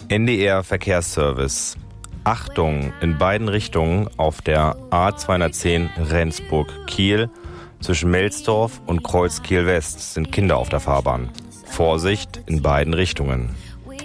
NDR Verkehrsservice. Achtung, in beiden Richtungen auf der A210 Rendsburg-Kiel zwischen Melsdorf und Kreuz Kiel West sind Kinder auf der Fahrbahn. Vorsicht in beiden Richtungen.